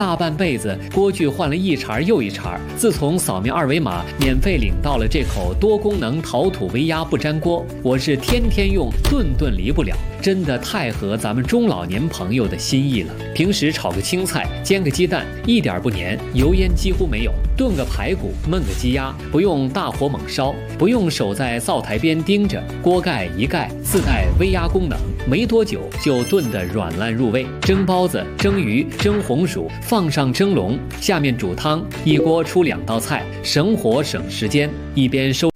大半辈子，锅具换了一茬又一茬。自从扫描二维码免费领到了这口多功能陶土微压不粘锅，我是天天用，顿顿离不了，真的太合咱们中老年朋友的心意了。平时炒个青菜，煎个鸡蛋，一点不粘，油烟几乎没有；炖个排骨，焖个鸡鸭，不用大火猛烧，不用守在灶台边盯着，锅盖一盖，自带微压功能，没多久就炖得软烂入味。蒸包子、蒸鱼、蒸红薯，放上蒸笼，下面煮汤，一锅出2道菜，省火省时间，一边收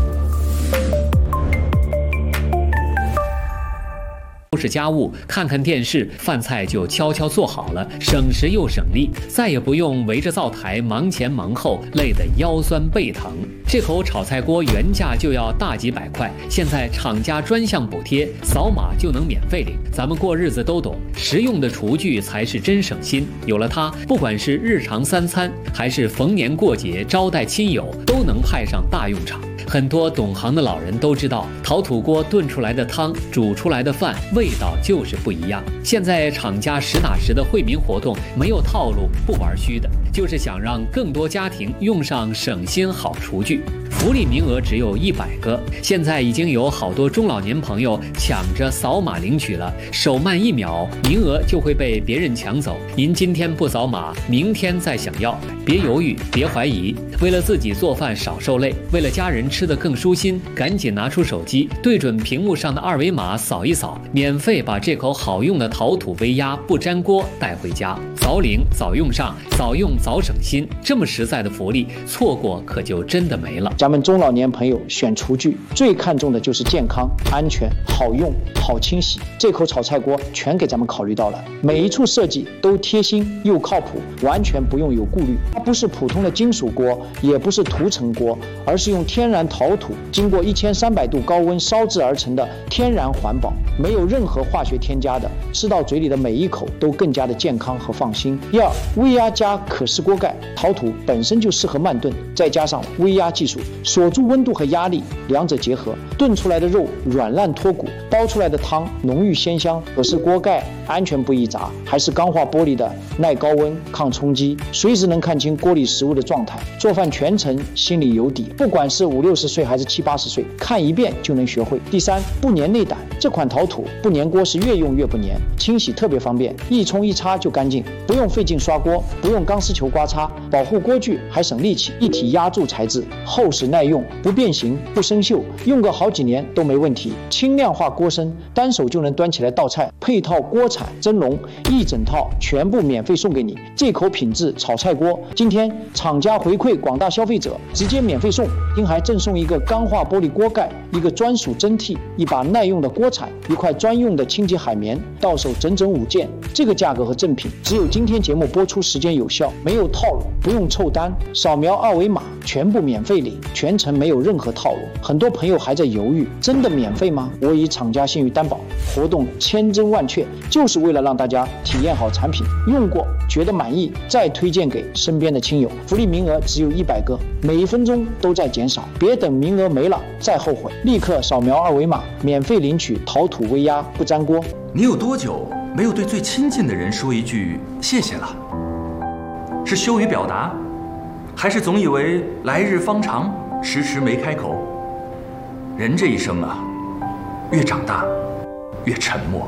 拾家务，看看电视，饭菜就悄悄做好了，省时又省力，再也不用围着灶台忙前忙后，累得腰酸背疼。这口炒菜锅原价就要大几百块，现在厂家专项补贴，扫码就能免费领。咱们过日子都懂，实用的厨具才是真省心。有了它，不管是日常3餐，还是逢年过节招待亲友，都能派上大用场。很多懂行的老人都知道，陶土锅炖出来的汤、煮出来的饭，味道就是不一样。现在厂家实打实的惠民活动，没有套路，不玩虚的，就是想让更多家庭用上省心好厨具。福利名额只有100个，现在已经有好多中老年朋友抢着扫码领取了，手慢1秒，名额就会被别人抢走。您今天不扫码，明天再想要，别犹豫，别怀疑。为了自己做饭少受累，为了家人吃得更舒心，赶紧拿出手机，对准屏幕上的二维码扫一扫，免费把这口好用的陶土微压不粘锅带回家。早领早用上，早用早省心，这么实在的福利，错过可就真的没了。 咱们中老年朋友选厨具最看重的就是健康、安全、好用、好清洗。这口炒菜锅全给咱们考虑到了，每一处设计都贴心又靠谱，完全不用有顾虑。它不是普通的金属锅，也不是涂层锅，而是用天然陶土经过1300度高温烧制而成的天然环保，没有任何化学添加的，吃到嘴里的每一口都更加的健康和放心。第二，微压加可视锅盖，陶土本身就适合慢炖，再加上微压技术，锁住温度和压力，两者结合，炖出来的肉软烂脱骨，煲出来的汤浓郁鲜香。可是锅盖安全不易砸，还是钢化玻璃的，耐高温、抗冲击，随时能看清锅里食物的状态。做饭全程心里有底，不管是50-60岁还是70-80岁，看一遍就能学会。第三，不粘内胆，这款陶土不粘锅是越用越不粘，清洗特别方便，一冲一擦就干净，不用费劲刷锅，不用钢丝球刮擦，保护锅具还省力气。一体压铸材质，厚实耐用，不变形不生锈，用个好几年都没问题。轻量化锅身，单手就能端起来倒菜，配套锅铲、蒸笼，一整套全部免费送给你。这口品质炒菜锅，今天厂家回馈广大消费者，直接免费送，并还赠送一个钢化玻璃锅盖，一个专属蒸屉，一把耐用的锅铲，一块专用的清洁海绵，到手整整5件。这个价格和赠品只有今天节目播出时间有效，没有套路，不用凑单，扫描二维码全部免费领，全程没有任何套路。很多朋友还在犹豫，真的免费吗？我以厂家信誉担保，活动千真万确，就是为了让大家体验好产品，用过觉得满意，再推荐给身边的亲友。福利名额只有100个，每1分钟都在减少，别等名额没了再后悔，立刻扫描二维码，免费领取陶土微压不粘锅。 你有多久没有对最亲近的人说一句谢谢了？是羞于表达，还是总以为来日方长，迟迟没开口？人这一生啊，越长大越沉默。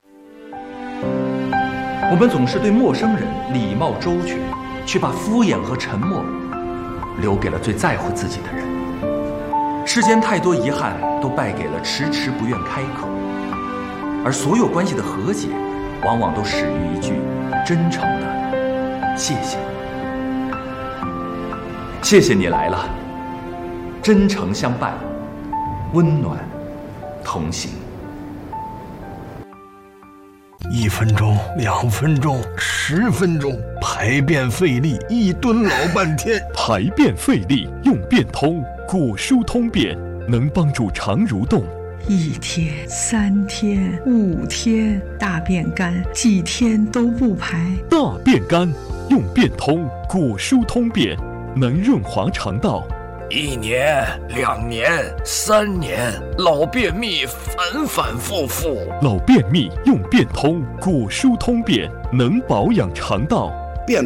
我们总是对陌生人礼貌周全，却把敷衍和沉默留给了最在乎自己的人。世间太多遗憾都败给了迟迟不愿开口，而所有关系的和解，往往都始于一句真诚的谢谢。谢谢你来了，真诚相伴，温暖同行。 1分钟、2分钟、10分钟，排便费力，一蹲老半天。 排便费力用便通，果蔬通便能帮助肠蠕动。 1天、3天、5天，大便干，几天都不排。 大便干用便通，果蔬通便能润滑肠道。 1年、2年、3年，老便秘反反复复。 老便秘用便通，果蔬通便能保养肠道。